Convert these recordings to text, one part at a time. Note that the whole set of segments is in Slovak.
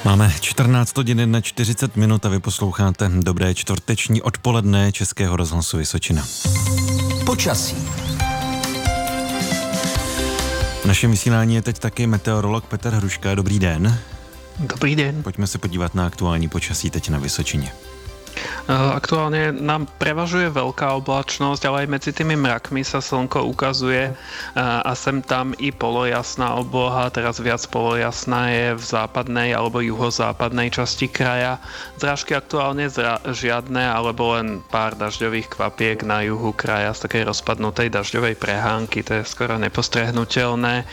Máme 14 hodin na 40 minut a vy posloucháte dobré čtvrteční odpoledne Českého rozhlasu Vysočina. Počasí. V našem vysílání je teď taky meteorolog Petr Hruška. Dobrý den. Dobrý den. Pojďme se podívat na aktuální počasí teď na Vysočině. Aktuálne nám prevažuje veľká oblačnosť, ale aj medzi tými mrakmi sa slnko ukazuje a sem tam i polojasná obloha, teraz viac polojasná je v západnej alebo juhozápadnej časti kraja. Zrážky aktuálne žiadne, alebo len pár dažďových kvapiek na juhu kraja z takej rozpadnutej dažďovej prehánky, to je skoro nepostrehnutelné.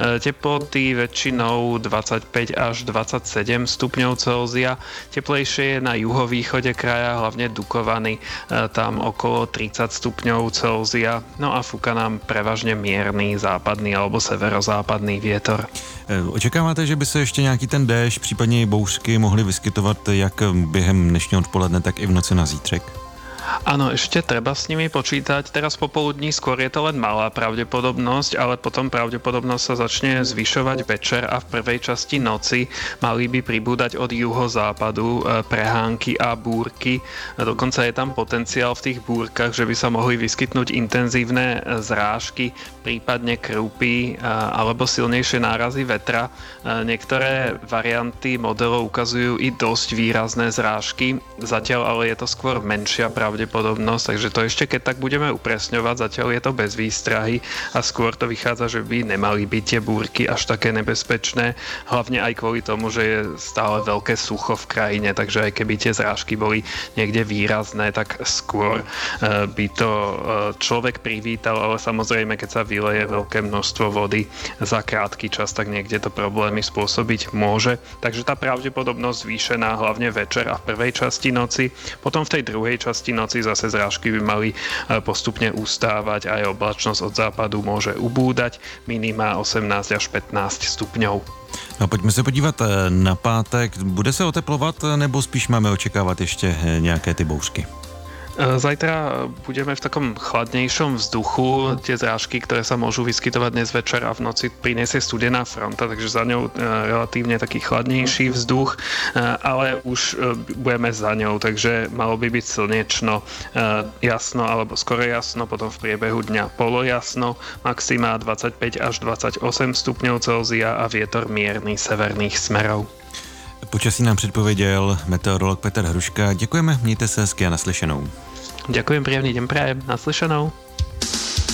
Teploty väčšinou 25 až 27 stupňov Celzia, teplejšie je na juhovýchode kraja, hlavne Dukovany, tam okolo 30 stupňov Celzia. No a fúka nám prevažne mierný západný alebo severozápadný vietor. Očekáváte, že by se ještě nějaký ten déšť, případně i bouřky mohly vyskytovat jak během dnešního odpoledne, tak i v noci na zítřek? Áno, ešte treba s nimi počítať. Teraz popoludní skôr je to len malá pravdepodobnosť, ale potom pravdepodobnosť sa začne zvyšovať večer a v prvej časti noci mali by pribúdať od juhozápadu prehánky a búrky. Dokonca je tam potenciál v tých búrkach, že by sa mohli vyskytnúť intenzívne zrážky, prípadne krúpy alebo silnejšie nárazy vetra. Niektoré varianty modelov ukazujú i dosť výrazné zrážky, zatiaľ ale je to skôr menšia pravdepodobnosť, takže to ešte keď tak budeme upresňovať, zatiaľ je to bez výstrahy a skôr to vychádza, že by nemali byť tie búrky až také nebezpečné, hlavne aj kvôli tomu, že je stále veľké sucho v krajine, takže aj keby tie zrážky boli niekde výrazné, tak skôr by to človek privítal, ale samozrejme, keď sa vyleje veľké množstvo vody za krátky čas, tak niekde to problémy spôsobiť môže, takže tá pravdepodobnosť zvýšená hlavne večer a v prvej časti noci, potom v tej druhej časti noci zase zrážky by mali postupne ustávať a aj oblačnosť od západu môže ubúdať, minima 18 až 15 stupňov. No pojďme se podívat na pátek. Bude se oteplovat nebo spíš máme očekávat ještě nějaké ty bouřky? Zajtra budeme v takom chladnejšom vzduchu. Tie zrážky, ktoré sa môžu vyskytovať dnes večer a v noci, prinesie studená fronta, takže za ňou relatívne taký chladnejší vzduch, ale už budeme za ňou, takže malo by byť slnečno, jasno alebo skoro jasno, potom v priebehu dňa polojasno, maxima 25 až 28 stupňov Celzia a vietor mierny severných smerov. Počasí nám předpověděl meteorolog Petr Hruška. Děkujeme, mějte se hezky a naslyšenou. Ďakujem, príjemný deň prajem, naslyšenou.